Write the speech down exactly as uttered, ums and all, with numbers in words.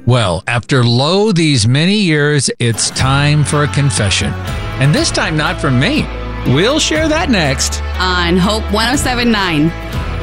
Well, after low these many years, it's time for a confession. And this time not from me. We'll share that next On Hope one oh seven point nine.